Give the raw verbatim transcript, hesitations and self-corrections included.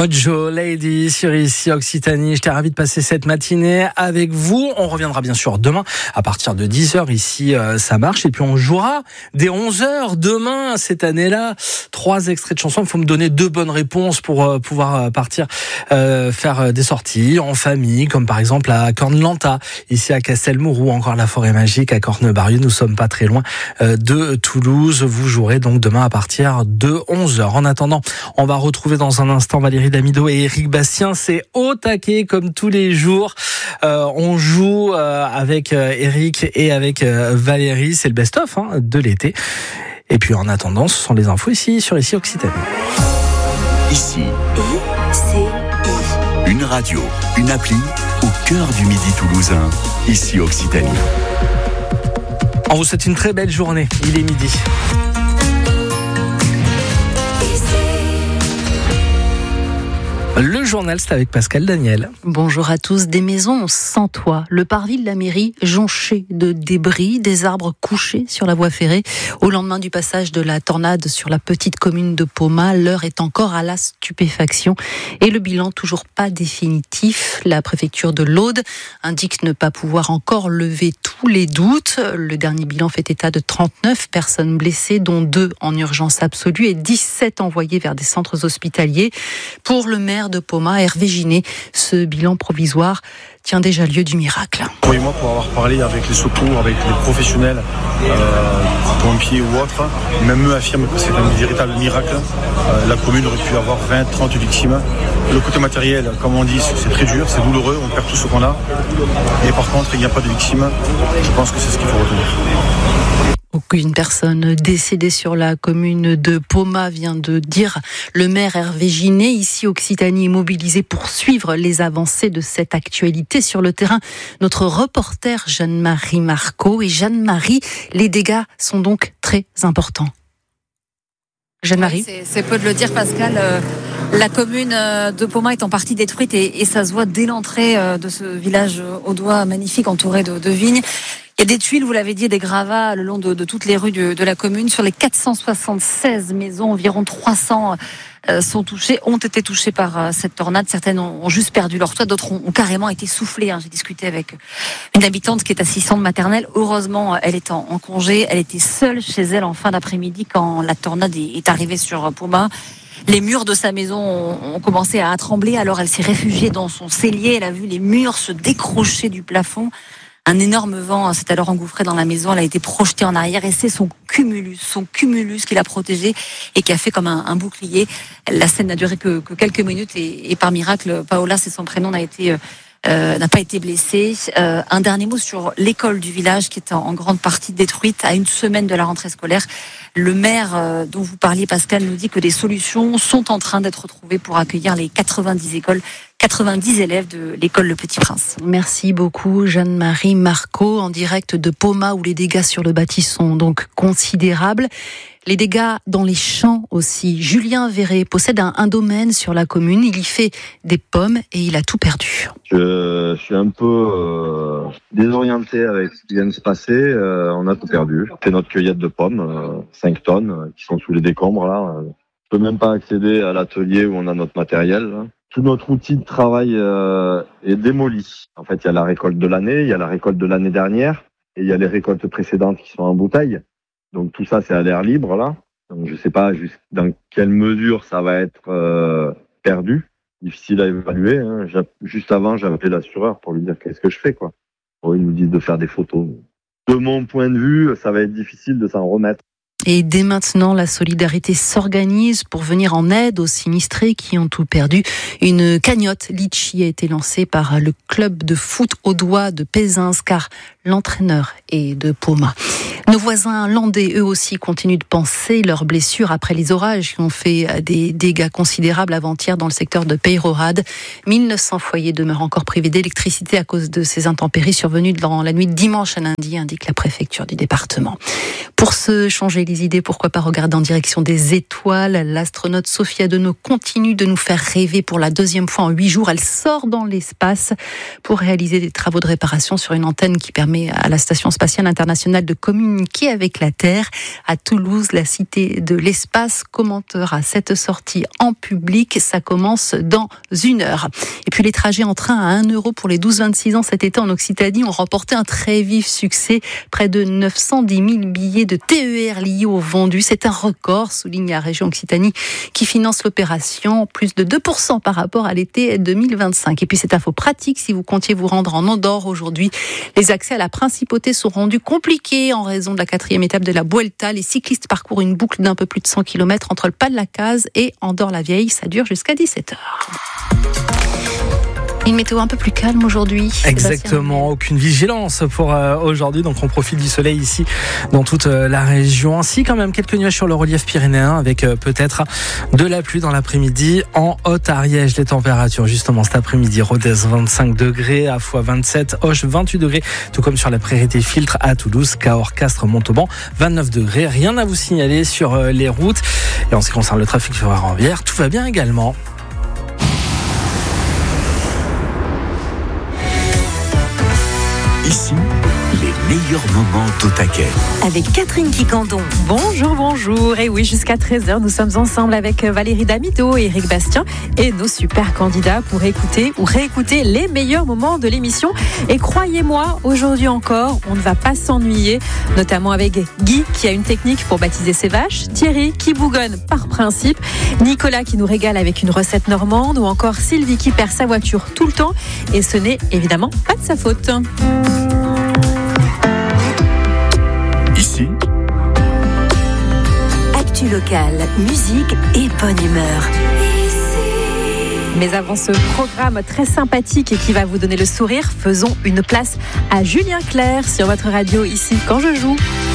Mojo Lady sur ici Occitanie. J'étais ravi de passer cette matinée avec vous. On reviendra bien sûr demain à partir de dix heures ici euh, ça marche et puis on jouera dès onze heures demain cette année-là. Trois extraits de chansons. Il faut me donner deux bonnes réponses pour euh, pouvoir partir euh, faire des sorties en famille, comme par exemple à Cornlanta, ici à Castelmourou, encore la Forêt Magique à Cornebarieux. Nous sommes pas très loin euh, de Toulouse. Vous jouerez donc demain à partir de onze heures. En attendant, on va retrouver dans un instant Valérie Damido et Éric Bastien. C'est au taquet comme tous les jours. Euh, on joue euh, avec euh, Éric et avec euh, Valérie. C'est le best-of hein, de l'été. Et puis en attendant, ce sont les infos ici sur ici Occitanie. Ici, une radio, une appli au cœur du midi toulousain. Ici Occitanie. On vous souhaite une très belle journée. Il est midi. Le journal, c'est avec Pascal Daniel. Bonjour à tous. Des maisons sans toit. Le parvis de la mairie jonché de débris, des arbres couchés sur la voie ferrée. Au lendemain du passage de la tornade sur la petite commune de Poma, l'heure est encore à la stupéfaction et le bilan toujours pas définitif. La préfecture de l'Aude indique ne pas pouvoir encore lever tous les doutes. Le dernier bilan fait état de trente-neuf personnes blessées, dont deux en urgence absolue et dix-sept envoyées vers des centres hospitaliers. Pour le maire de Poma, Hervé Ginet, ce bilan provisoire tient déjà lieu du miracle. Croyez-moi, pour avoir parlé avec les secours, avec les professionnels, euh, pompiers ou autres, même eux affirment que c'est un véritable miracle. Euh, la commune aurait pu avoir vingt, trente victimes. Le côté matériel, comme on dit, c'est très dur, c'est douloureux, on perd tout ce qu'on a. Et par contre, il n'y a pas de victimes. Je pense que c'est ce qu'il faut retenir. Aucune personne décédée sur la commune de Poma, vient de dire le maire Hervé Ginet. Ici, Occitanie est mobilisée pour suivre les avancées de cette actualité sur le terrain. Notre reporter Jeanne-Marie Marco. Et Jeanne-Marie, les dégâts sont donc très importants. Jeanne-Marie. Oui, c'est, c'est peu de le dire, Pascal. Euh, la commune de Poma est en partie détruite et, et ça se voit dès l'entrée euh, de ce village audois magnifique entouré de, de vignes. Il y a des tuiles, vous l'avez dit, des gravats le long de, de toutes les rues de, de la commune. Sur les quatre cent soixante-seize maisons, environ trois cents euh, sont touchées, ont été touchées par euh, cette tornade. Certaines ont, ont juste perdu leur toit, d'autres ont, ont carrément été soufflées. Hein. J'ai discuté avec une habitante qui est assistante maternelle. Heureusement, elle est en, en congé. Elle était seule chez elle en fin d'après-midi quand la tornade est, est arrivée sur Poma. Les murs de sa maison ont, ont commencé à trembler. Alors elle s'est réfugiée dans son cellier. Elle a vu les murs se décrocher du plafond. Un énorme vent s'est alors engouffré dans la maison, elle a été projetée en arrière et c'est son cumulus, son cumulus qui l'a protégée et qui a fait comme un, un bouclier. La scène n'a duré que, que quelques minutes et, et par miracle, Paola, c'est son prénom, n'a été euh, n'a pas été blessée. Euh, un dernier mot sur l'école du village qui est en, en grande partie détruite à une semaine de la rentrée scolaire. Le maire euh, dont vous parliez, Pascal, nous dit que des solutions sont en train d'être trouvées pour accueillir les quatre-vingt-dix écoles, quatre-vingt-dix élèves de l'école Le Petit Prince. Merci beaucoup Jeanne-Marie Marco, en direct de Poma où les dégâts sur le bâti sont donc considérables. Les dégâts dans les champs aussi. Julien Verret possède un, un domaine sur la commune, il y fait des pommes et il a tout perdu. Je suis un peu euh, désorienté avec ce qui vient de se passer, euh, on a tout perdu. C'est notre cueillette de pommes, euh, cinq tonnes, euh, qui sont sous les décombres là. Je peux même pas accéder à l'atelier où on a notre matériel. Là. Tout notre outil de travail euh, est démoli. En fait, il y a la récolte de l'année, il y a la récolte de l'année dernière et il y a les récoltes précédentes qui sont en bouteille. Donc tout ça, c'est à l'air libre là. Donc je sais pas juste dans quelle mesure ça va être euh, perdu. Difficile à évaluer. Hein. Juste avant, j'ai appelé l'assureur pour lui dire qu'est-ce que je fais quoi. Bon, ils nous disent de faire des photos. De mon point de vue, ça va être difficile de s'en remettre. Et dès maintenant, la solidarité s'organise pour venir en aide aux sinistrés qui ont tout perdu. Une cagnotte Litchi a été lancée par le club de foot audois de Pézins, car l'entraîneur est de Poma. Nos voisins landais, eux aussi, continuent de penser leurs blessures après les orages qui ont fait des dégâts considérables avant-hier dans le secteur de Peyrehorade. mille neuf cents foyers demeurent encore privés d'électricité à cause de ces intempéries survenues dans la nuit de dimanche à lundi, indique la préfecture du département. Pour se changer les des idées, pourquoi pas regarder en direction des étoiles. L'astronaute Sophia Deneau continue de nous faire rêver pour la deuxième fois en huit jours. Elle sort dans l'espace pour réaliser des travaux de réparation sur une antenne qui permet à la Station spatiale internationale de communiquer avec la Terre. À Toulouse, la cité de l'espace commentera cette sortie en public. Ça commence dans une heure. Et puis les trajets en train à un euro pour les douze vingt-six ans cet été en Occitanie ont remporté un très vif succès. Près de neuf cent dix mille billets de T E R liés aux vendus. C'est un record, souligne la région Occitanie qui finance l'opération, plus de deux pour cent par rapport à l'été deux mille vingt-cinq. Et puis cette info pratique, si vous comptiez vous rendre en Andorre aujourd'hui, les accès à la principauté sont rendus compliqués en raison de la quatrième étape de la Vuelta. Les cyclistes parcourent une boucle d'un peu plus de cent kilomètres entre le Pas de la Case et Andorre-la-Vieille. Ça dure jusqu'à dix-sept heures. Une météo un peu plus calme aujourd'hui. Exactement, aucune vigilance pour euh, aujourd'hui, donc on profite du soleil ici dans toute euh, la région. Ainsi quand même quelques nuages sur le relief pyrénéen avec euh, peut-être de la pluie dans l'après-midi en Haute-Ariège. Les températures justement cet après-midi, Rodez vingt-cinq degrés, à Foix vingt-sept, Auch vingt-huit degrés, tout comme sur la prairie des Filtres à Toulouse, Cahors, Castres, Montauban vingt-neuf degrés. Rien à vous signaler sur euh, les routes. Et en ce qui concerne le trafic ferroviaire, tout va bien également. Ici, les meilleurs moments d'Otaquet. Avec Catherine Quicandon. Bonjour, bonjour. Et oui, jusqu'à treize heures, nous sommes ensemble avec Valérie Damido et Eric Bastien et nos super candidats pour écouter ou réécouter les meilleurs moments de l'émission. Et croyez-moi, aujourd'hui encore, on ne va pas s'ennuyer, notamment avec Guy qui a une technique pour baptiser ses vaches, Thierry qui bougonne par principe, Nicolas qui nous régale avec une recette normande ou encore Sylvie qui perd sa voiture tout le temps. Et ce n'est évidemment pas de sa faute. Ici, Actu locale, musique et bonne humeur. Mais avant ce programme très sympathique et qui va vous donner le sourire, faisons une place à Julien Clerc sur votre radio ici quand je joue.